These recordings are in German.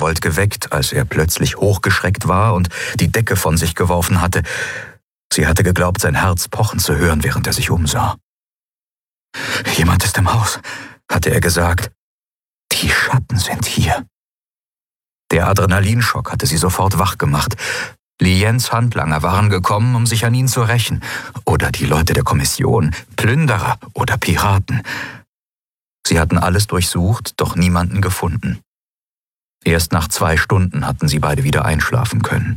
Unterwolt geweckt, als er plötzlich hochgeschreckt war und die Decke von sich geworfen hatte. Sie hatte geglaubt, sein Herz pochen zu hören, während er sich umsah. »Jemand ist im Haus«, hatte er gesagt. »Die Schatten sind hier.« Der Adrenalinschock hatte sie sofort wach gemacht. Liens Handlanger waren gekommen, um sich an ihn zu rächen. Oder die Leute der Kommission, Plünderer oder Piraten. Sie hatten alles durchsucht, doch niemanden gefunden. Erst nach 2 Stunden hatten sie beide wieder einschlafen können.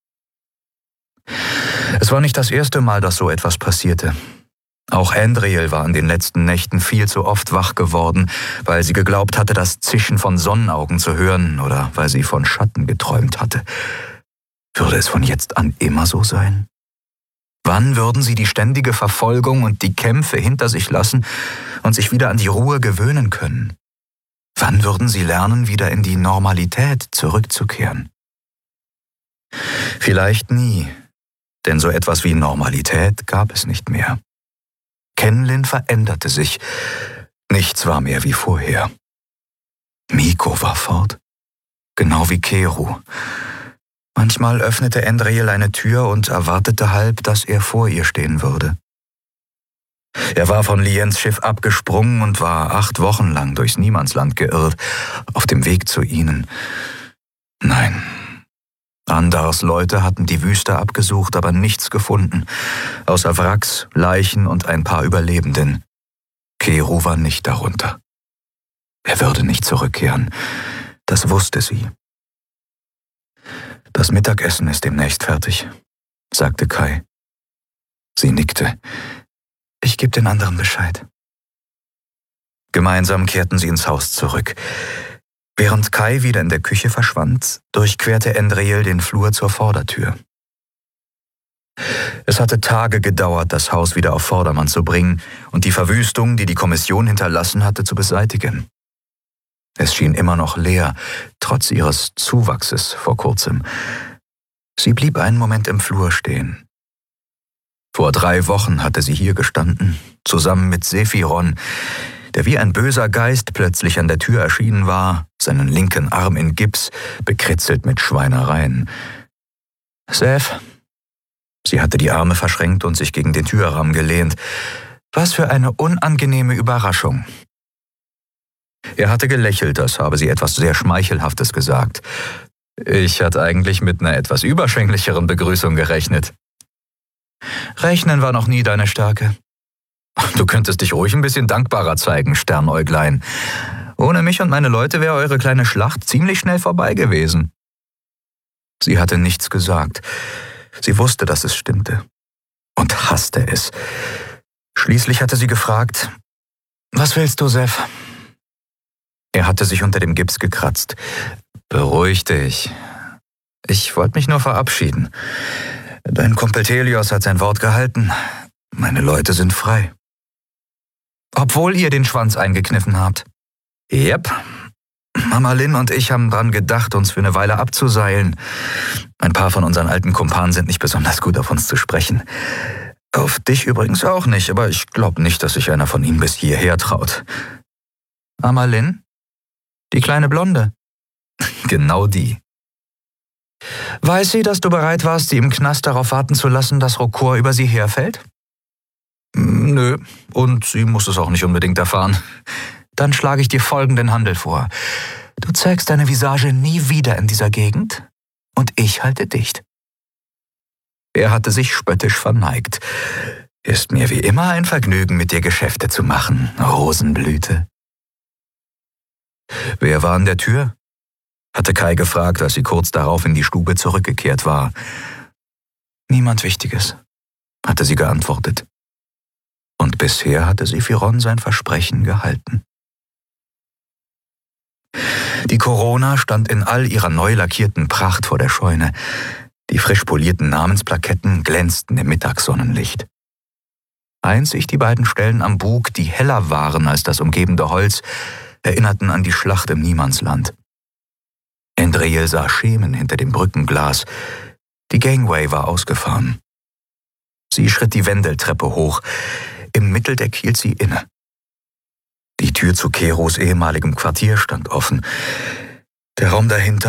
Es war nicht das erste Mal, dass so etwas passierte. Auch Andriel war in den letzten Nächten viel zu oft wach geworden, weil sie geglaubt hatte, das Zischen von Sonnenaugen zu hören oder weil sie von Schatten geträumt hatte. Würde es von jetzt an immer so sein? Wann würden sie die ständige Verfolgung und die Kämpfe hinter sich lassen und sich wieder an die Ruhe gewöhnen können? Wann würden sie lernen, wieder in die Normalität zurückzukehren? Vielleicht nie, denn so etwas wie Normalität gab es nicht mehr. Kenlin veränderte sich. Nichts war mehr wie vorher. Miko war fort, genau wie Keru. Manchmal öffnete Andriel eine Tür und erwartete halb, dass er vor ihr stehen würde. Er war von Liens Schiff abgesprungen und war 8 Wochen lang durchs Niemandsland geirrt, auf dem Weg zu ihnen. Nein, Andars Leute hatten die Wüste abgesucht, aber nichts gefunden, außer Wracks, Leichen und ein paar Überlebenden. Keru war nicht darunter. Er würde nicht zurückkehren, das wusste sie. »Das Mittagessen ist demnächst fertig«, sagte Kai. Sie nickte. »Ich gebe den anderen Bescheid.« Gemeinsam kehrten sie ins Haus zurück. Während Kai wieder in der Küche verschwand, durchquerte Andriel den Flur zur Vordertür. Es hatte Tage gedauert, das Haus wieder auf Vordermann zu bringen und die Verwüstung, die die Kommission hinterlassen hatte, zu beseitigen. Es schien immer noch leer, trotz ihres Zuwachses vor kurzem. Sie blieb einen Moment im Flur stehen. Vor 3 Wochen hatte sie hier gestanden, zusammen mit Sephiron, der wie ein böser Geist plötzlich an der Tür erschienen war, seinen linken Arm in Gips, bekritzelt mit Schweinereien. »Seph«, sie hatte die Arme verschränkt und sich gegen den Türrahmen gelehnt, »was für eine unangenehme Überraschung.« Er hatte gelächelt, als habe sie etwas sehr Schmeichelhaftes gesagt. »Ich hatte eigentlich mit einer etwas überschwänglicheren Begrüßung gerechnet.« »Rechnen war noch nie deine Stärke.« »Du könntest dich ruhig ein bisschen dankbarer zeigen, Sternäuglein. Ohne mich und meine Leute wäre eure kleine Schlacht ziemlich schnell vorbei gewesen.« Sie hatte nichts gesagt. Sie wusste, dass es stimmte. Und hasste es. Schließlich hatte sie gefragt, »Was willst du, Seph?« Er hatte sich unter dem Gips gekratzt. »Beruhig dich. Ich wollte mich nur verabschieden. Dein Kumpel Telios hat sein Wort gehalten. Meine Leute sind frei.« »Obwohl ihr den Schwanz eingekniffen habt?« »Yep. Mama Lynn und ich haben dran gedacht, uns für eine Weile abzuseilen. Ein paar von unseren alten Kumpanen sind nicht besonders gut auf uns zu sprechen. Auf dich übrigens auch nicht, aber ich glaube nicht, dass sich einer von ihnen bis hierher traut.« »Mama Lynn? Die kleine Blonde?« »Genau die.« »Weiß sie, dass du bereit warst, sie im Knast darauf warten zu lassen, dass Rokor über sie herfällt?« »Nö, und sie muss es auch nicht unbedingt erfahren.« »Dann schlage ich dir folgenden Handel vor. Du zeigst deine Visage nie wieder in dieser Gegend und ich halte dicht.« Er hatte sich spöttisch verneigt. »Ist mir wie immer ein Vergnügen, mit dir Geschäfte zu machen, Rosenblüte.« »Wer war an der Tür?« hatte Kai gefragt, als sie kurz darauf in die Stube zurückgekehrt war. »Niemand Wichtiges«, hatte sie geantwortet. Und bisher hatte Sephiron sein Versprechen gehalten. Die Corona stand in all ihrer neu lackierten Pracht vor der Scheune. Die frisch polierten Namensplaketten glänzten im Mittagssonnenlicht. Einzig die beiden Stellen am Bug, die heller waren als das umgebende Holz, erinnerten an die Schlacht im Niemandsland. Andriel sah Schemen hinter dem Brückenglas. Die Gangway war ausgefahren. Sie schritt die Wendeltreppe hoch. Im Mitteldeck hielt sie inne. Die Tür zu Kerus ehemaligem Quartier stand offen. Der Raum dahinter